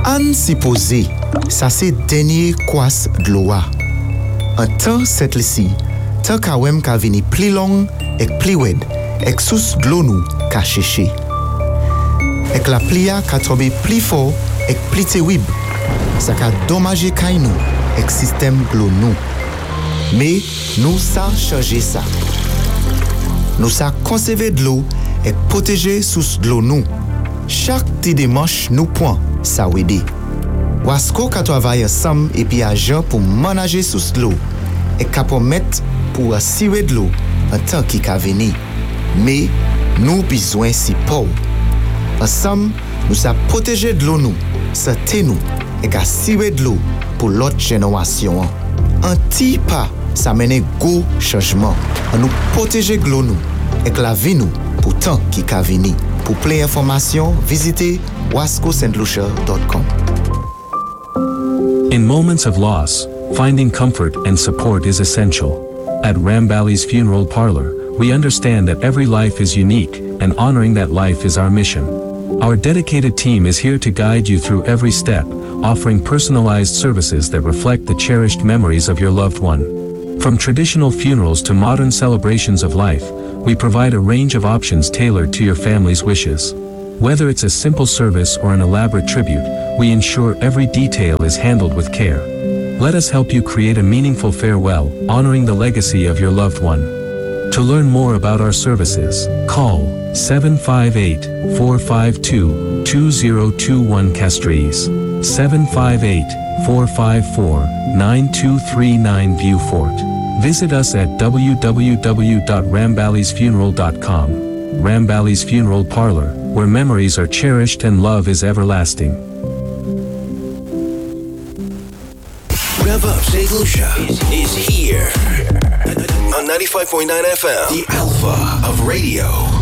An supposé, ça c'est dernier kwas de l'eau. En temps cette lisi, tant ka wem ka vini pli long ek pli wed, ek sous de l'eau nou ka cheche. Ek la plia ka tombe pli fort ek pli terrible. Ça ka dommage kay nou ek système de l'eau nou. Mais nous ça changer ça. Nous ça conserver de l'eau et protéger sous de l'eau nous. Chaque petit démarche nous point ça aider. Wasco ka travaille ensemble et puis agent pour manager sous de l'eau et capable mettre pour assurer de l'eau en temps qui ka venir. Mais nous besoin si pauvre. Ensemble, nous ça protéger de l'eau nous, santé nous et assurer de l'eau pour l'autre génération. Un petit pas ça mène gros changement. On nous protéger de l'eau nous et la vie nous pour temps qui ka venir. Pour plus d'informations, visitez wascostlucia.com. In moments of loss, finding comfort and support is essential. At Rambali's Funeral Parlor, we understand that every life is unique, and honoring that life is our mission. Our dedicated team is here to guide you through every step, offering personalized services that reflect the cherished memories of your loved one. From traditional funerals to modern celebrations of life, we provide a range of options tailored to your family's wishes. Whether it's a simple service or an elaborate tribute, we ensure every detail is handled with care. Let us help you create a meaningful farewell, honoring the legacy of your loved one. To learn more about our services, call 758-452-2021 Castries, 758-454-9239 Vieux-Fort. Visit us at www.rambalisfuneral.com. Rambali's Funeral Parlor, where memories are cherished and love is everlasting. Rev Up St. Lucia is here on 95.9 FM, the Alpha of Radio.